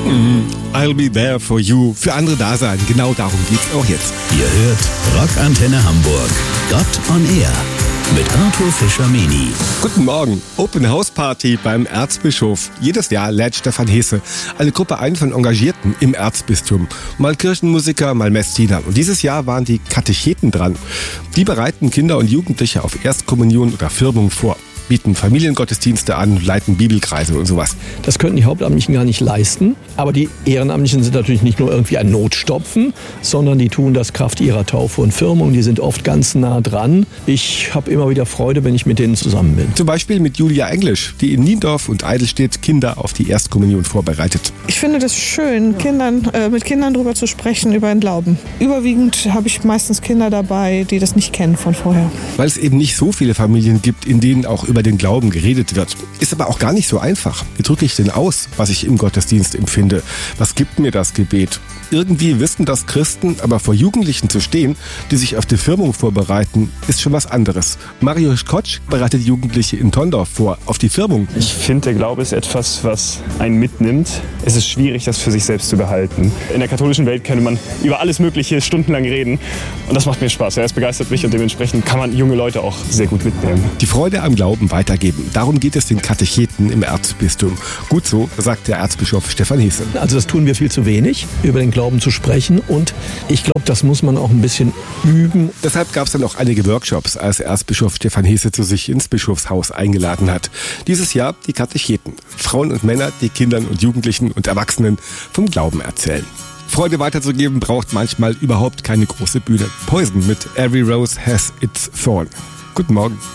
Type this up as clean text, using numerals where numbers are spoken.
I'll be there for you. Für andere da sein. Genau darum geht's auch jetzt. Ihr hört Rockantenne Hamburg. Gott on Air. Mit Arthur Fischer-Meni. Guten Morgen. Open House Party beim Erzbischof. Jedes Jahr lädt Stefan Hesse eine Gruppe ein von Engagierten im Erzbistum. Mal Kirchenmusiker, mal Messdiener. Und dieses Jahr waren die Katecheten dran. Die bereiten Kinder und Jugendliche auf Erstkommunion oder Firmung vor. Bieten Familiengottesdienste an, leiten Bibelkreise und sowas. Das könnten die Hauptamtlichen gar nicht leisten. Aber die Ehrenamtlichen sind natürlich nicht nur irgendwie ein Notstopfen, sondern die tun das Kraft ihrer Taufe und Firmung. Die sind oft ganz nah dran. Ich habe immer wieder Freude, wenn ich mit denen zusammen bin. Zum Beispiel mit Julia Englisch, die in Niendorf und Eidelstedt Kinder auf die Erstkommunion vorbereitet. Ich finde das schön, mit Kindern darüber zu sprechen, über den Glauben. Überwiegend habe ich meistens Kinder dabei, die das nicht kennen von vorher. Weil es eben nicht so viele Familien gibt, in denen auch über den Glauben geredet wird. Ist aber auch gar nicht so einfach. Wie drücke ich denn aus, was ich im Gottesdienst empfinde? Was gibt mir das Gebet? Irgendwie wissen das Christen, aber vor Jugendlichen zu stehen, die sich auf die Firmung vorbereiten, ist schon was anderes. Mario Skotsch bereitet Jugendliche in Tondorf vor, auf die Firmung. Ich finde, der Glaube ist etwas, was einen mitnimmt. Es ist schwierig, das für sich selbst zu behalten. In der katholischen Welt könnte man über alles Mögliche stundenlang reden und das macht mir Spaß. Ja, es begeistert mich und dementsprechend kann man junge Leute auch sehr gut mitnehmen. Die Freude am Glauben weitergeben. Darum geht es den Katecheten im Erzbistum. Gut so, sagt der Erzbischof Stefan Hesse. Also das tun wir viel zu wenig, über den Glauben zu sprechen. Und ich glaube, das muss man auch ein bisschen üben. Deshalb gab es dann auch einige Workshops, als Erzbischof Stefan Hesse zu sich ins Bischofshaus eingeladen hat. Dieses Jahr die Katecheten. Frauen und Männer, die Kindern und Jugendlichen und Erwachsenen vom Glauben erzählen. Freude weiterzugeben braucht manchmal überhaupt keine große Bühne. Poison mit Every Rose Has Its Thorn. Guten Morgen.